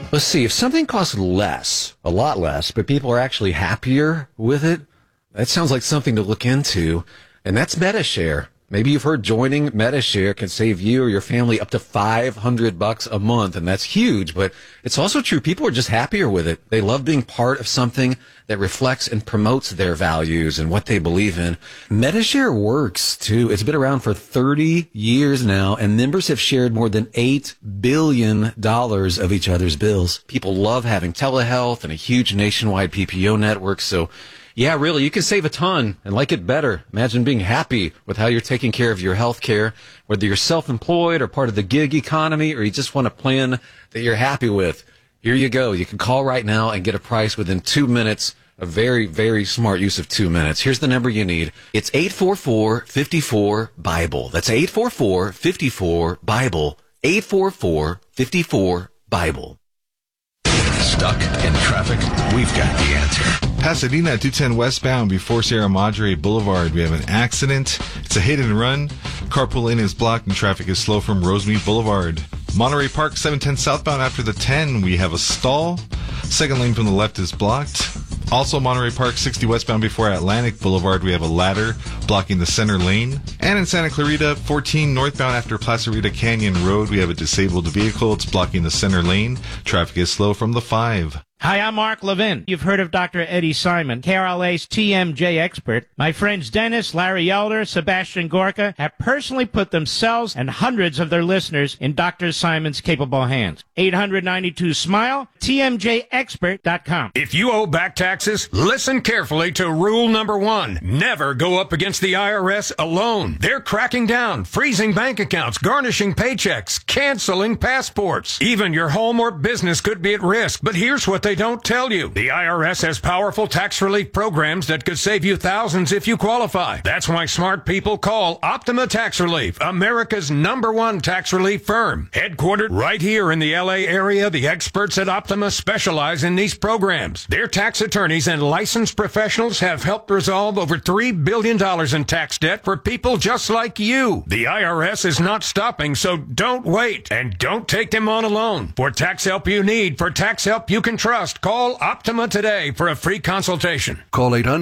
Let's see, if something costs less, a lot less, but people are actually happier with it, that sounds like something to look into, and that's MetaShare. Maybe you've heard joining MetaShare can save you or your family up to $500 a month, and that's huge, but it's also true. People are just happier with it. They love being part of something that reflects and promotes their values and what they believe in. MetaShare works, too. It's been around for 30 years now, and members have shared more than $8 billion of each other's bills. People love having telehealth and a huge nationwide PPO network, so yeah, really, you can save a ton and like it better. Imagine being happy with how you're taking care of your health care, whether you're self-employed or part of the gig economy, or you just want a plan that you're happy with. Here you go. You can call right now and get a price within 2 minutes. A very, very smart use of 2 minutes. Here's the number you need. It's 844-54-BIBLE. That's 844-54-BIBLE. 844-54-BIBLE. Stuck in traffic? We've got the answer. Pasadena at 210 westbound before Sierra Madre Boulevard. We have an accident. It's a hit and run. Carpool lane is blocked and traffic is slow from Rosemead Boulevard. Monterey Park 710 southbound after the 10. We have a stall. Second lane from the left is blocked. Also Monterey Park 60 westbound before Atlantic Boulevard. We have a ladder blocking the center lane. And in Santa Clarita 14 northbound after Plaza Rita Canyon Road. We have a disabled vehicle. It's blocking the center lane. Traffic is slow from the 5. Hi, I'm Mark Levin. You've heard of Dr. Eddie Simon, KRLA's TMJ expert. My friends Dennis, Larry Elder, Sebastian Gorka have personally put themselves and hundreds of their listeners in Dr. Simon's capable hands. 892-SMILE, TMJexpert.com. If you owe back taxes, listen carefully to rule number 1. Never go up against the IRS alone. They're cracking down, freezing bank accounts, garnishing paychecks, canceling passports. Even your home or business could be at risk, but here's what they don't tell you. The IRS has powerful tax relief programs that could save you thousands if you qualify. That's why smart people call Optima Tax Relief, America's #1 tax relief firm. Headquartered right here in the LA area, the experts at Optima specialize in these programs. Their tax attorneys and licensed professionals have helped resolve over $3 billion in tax debt for people just like you. The IRS is not stopping, so don't wait. And don't take them on alone. For tax help you need, for tax help you can trust, call Optima today for a free consultation. Call 800